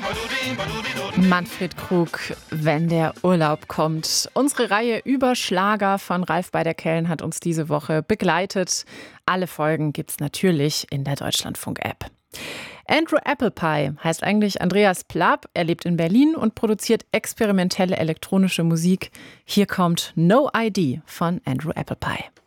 Manfred Krug, wenn der Urlaub kommt. Unsere Reihe über Schlager von Ralf Beider-Kellen hat uns diese Woche begleitet. Alle Folgen gibt's natürlich in der Deutschlandfunk-App. Andrew Applepie heißt eigentlich Andreas Plapp. Er lebt in Berlin und produziert experimentelle elektronische Musik. Hier kommt No ID von Andrew Applepie.